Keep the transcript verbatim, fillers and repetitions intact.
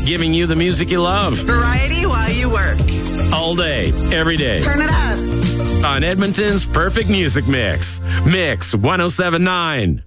giving you the music you love. Variety while you work. All day, every day. Turn it up. On Edmonton's Perfect Music Mix. Mix one oh seven point nine.